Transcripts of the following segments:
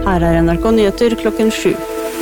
Her NRK Nyheter klokken 7.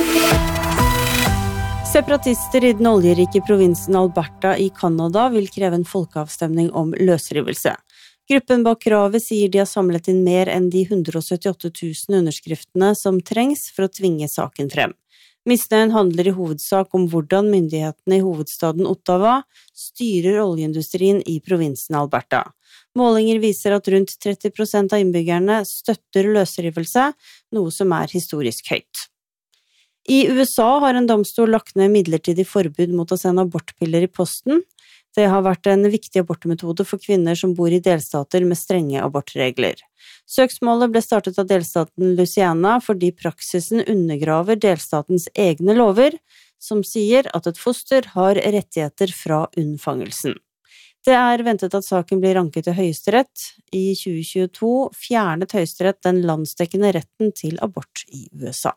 Separatister i den oljerike provinsen Alberta i Canada vil kreve en folkeavstemning om løsrivelse. Gruppen bak kravet sier de har samlet inn mer enn de 178 000 underskriftene som trengs for å tvinge saken frem. Misnøyen handler i hovedsak om hvordan myndighetene i hovedstaden Ottawa styrer oljeindustrien i provinsen Alberta. Målinger viser at rundt 30% av innbyggerne støtter løsrivelse, noe som er historisk høyt. I USA har en domstol lagt ned midlertidig forbud mot å sende abortpiller i posten. Det har vært en viktig abortmetode for kvinner som bor i delstater med strenge abortregler. Søksmålet ble startet av delstaten Louisiana fordi praksisen undergraver delstatens egne lover, som sier at et foster har rettigheter fra unnfangelsen. Det er ventet at saken blir anket til Høyesterett. I 2022 fjernet Høyesterett den landsdekkende retten til abort i USA.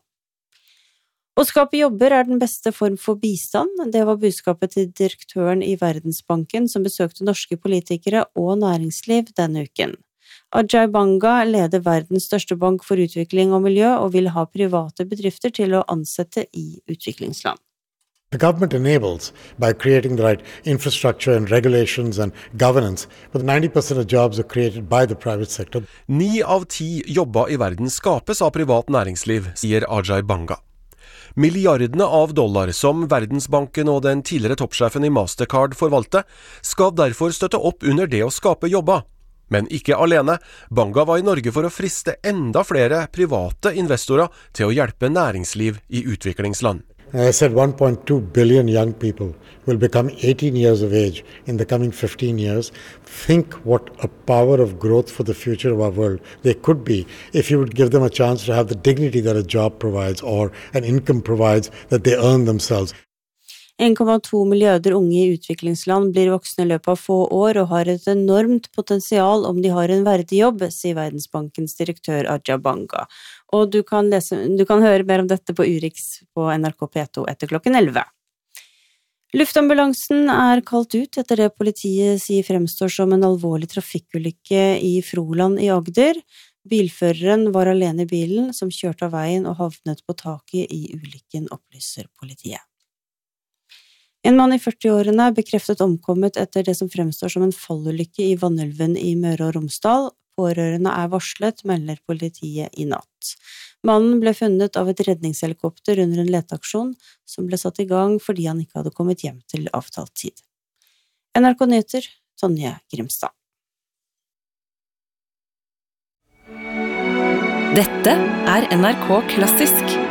Å skape jobber er den beste form for bistand. Det var budskapet til direktøren i Verdensbanken som besøkte norske politikere og næringsliv denne uken. Ajay Banga leder verdens største bank for utvikling og miljø og vil ha private bedrifter til å ansette i utviklingsland. The government enables by creating the right infrastructure and regulations and governance, but 90% of jobs are created by the private sector. 9 av 10 jobber i verden skapes av privat næringsliv, sier Ajay Banga. Milliardene av dollar som Verdensbanken og den tidligere toppsjefen i Mastercard forvalter, skal derfor støtte opp under det å skape jobber. Men ikke alene. Banga var i Norge for å friste enda flere private investorer til å hjelpe næringsliv i utviklingsland. I said 1.2 billion young people will become 18 years of age in the coming 15 years. Think what a power of growth for the future of our world they could be if you would give them a chance to have the dignity that a job provides or an income provides that they earn themselves. 1,2 milliarder unge i utviklingsland blir voksne i løpet av få år og har et enormt potensial om de har en verdig jobb, sier Verdensbankens direktør Ajay Banga. Og du kan høre mer om dette på Urix på NRK P2 etter klokken 11. Luftambulansen er kalt ut etter det politiet sier fremstår som en alvorlig trafikkulykke i Froland i Agder. Bilføreren var alene i bilen som kjørte av veien og havnet på taket i ulykken, opplyser politiet. En mann i 40-årene bekreftet omkommet etter det som fremstår som en fallulykke i Vannelven i Møre og Romsdal. Pårørende er varslet, melder politiet i natt. Mannen ble funnet av et redningshelikopter under en leteaksjon som ble satt i gang fordi han ikke hadde kommet hjem til avtalt tid. NRK Nyheter, Tonje Grimstad. Dette er NRK Klassisk.